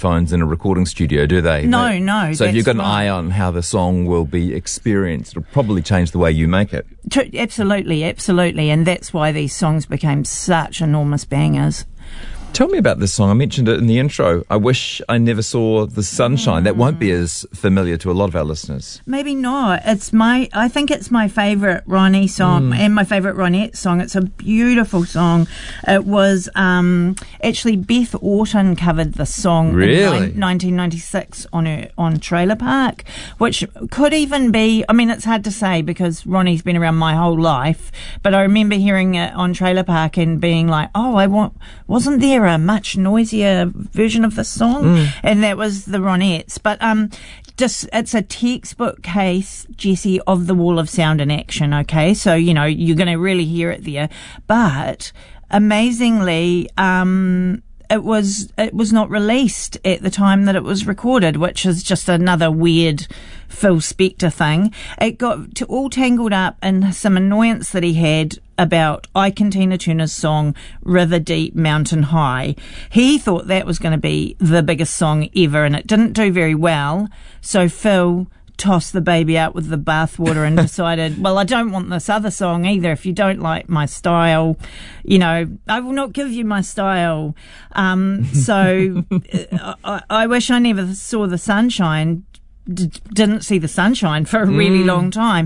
headphones in a recording studio, do they? No. So if you've got an eye on how the song will be experienced, it'll probably change the way you make it. Absolutely. And that's why these songs became such enormous bangers. Tell me about this song. I mentioned it in the intro. I Wish I Never Saw the Sunshine. That won't be as familiar to a lot of our listeners. Maybe not. I think it's my favourite Ronnie song and my favourite Ronette song. It's a beautiful song. It was actually Beth Orton covered the song in 1996 on Trailer Park, which could even be, I mean, it's hard to say because Ronnie's been around my whole life, but I remember hearing it on Trailer Park and being like, wasn't there a much noisier version of the song? And that was the Ronettes. But it's a textbook case, Jessie, of the wall of sound in action, okay? So, you're going to really hear it there. But amazingly, it was not released at the time that it was recorded, which is just another weird Phil Spector thing. It got all tangled up in some annoyance that he had about Ike and Tina Turner's song River Deep Mountain High. He thought that was going to be the biggest song ever, and it didn't do very well. So Phil tossed the baby out with the bathwater and decided, well, I don't want this other song either. If you don't like my style, I will not give you my style. So I Wish I Never Saw the Sunshine didn't see the sunshine for a really long time.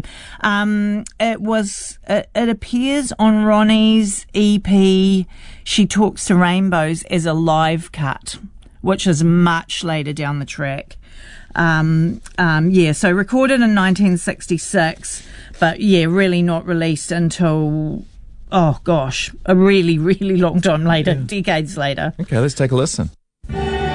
It appears on Ronnie's EP She Talks to Rainbows as a live cut, which is much later down the track. So recorded in 1966, but really not released until, a really, really long time later, decades later. Okay, let's take a listen.